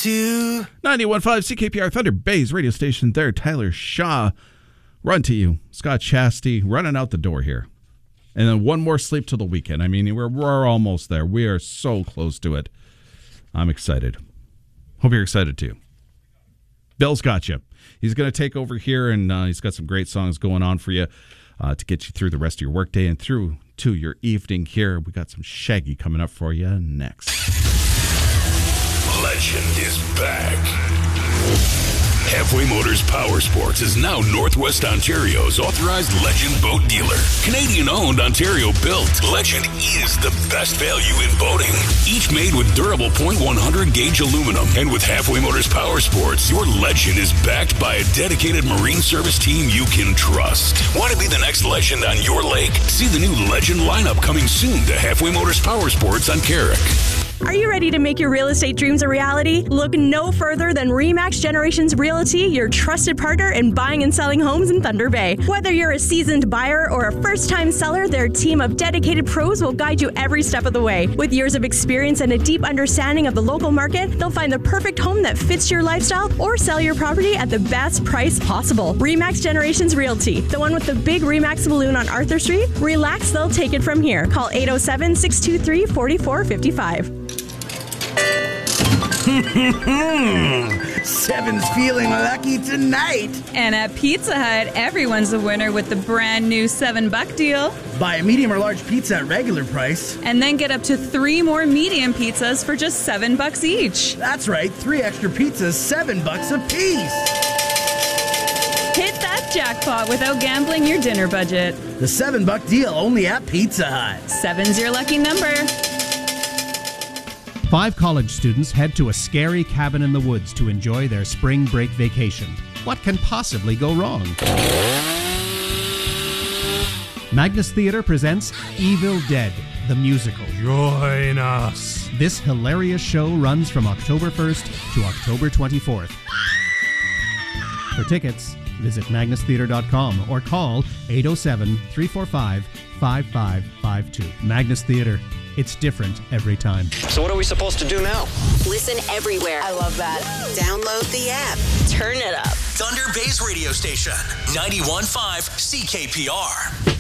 to 91.5 CKPR Thunder Bay's radio station there. Tyler Shaw, run to you. Scott Chastity running out the door here. And then one more sleep till the weekend. I mean, we're almost there. We are so close to it. I'm excited. Hope you're excited too. Bill's got you. He's going to take over here, and he's got some great songs going on for you to get you through the rest of your workday and through to your evening here. We got some Shaggy coming up for you next. Legend is back. Halfway Motors Power Sports is now Northwest Ontario's authorized Legend boat dealer. Canadian-owned, Ontario-built, Legend is the best value in boating. Each made with durable .100 gauge aluminum. And with Halfway Motors Power Sports, your Legend is backed by a dedicated marine service team you can trust. Want to be the next Legend on your lake? See the new Legend lineup coming soon to Halfway Motors Power Sports on Carrick. Are you ready to make your real estate dreams a reality? Look no further than RE/MAX Generations Realty, your trusted partner in buying and selling homes in Thunder Bay. Whether you're a seasoned buyer or a first-time seller, their team of dedicated pros will guide you every step of the way. With years of experience and a deep understanding of the local market, they'll find the perfect home that fits your lifestyle or sell your property at the best price possible. RE/MAX Generations Realty, the one with the big RE/MAX balloon on Arthur Street. Relax, they'll take it from here. Call 807-623-4455. Seven's feeling lucky tonight. And at Pizza Hut, everyone's a winner with the brand new $7 deal. Buy a medium or large pizza at regular price. And then get up to 3 more medium pizzas for just $7 each. That's right, 3 extra pizzas, $7 a piece. Hit that jackpot without gambling your dinner budget. The $7 deal only at Pizza Hut. 7's your lucky number. 5 college students head to a scary cabin in the woods to enjoy their spring break vacation. What can possibly go wrong? Magnus Theatre presents Evil Dead, the musical. Join us. This hilarious show runs from October 1st to October 24th. For tickets, visit magnustheatre.com or call 807-345-5552. Magnus Theatre. It's different every time. So what are we supposed to do now? Listen everywhere. I love that. Download the app. Turn it up. Thunder Bay's radio station, 91.5 CKPR.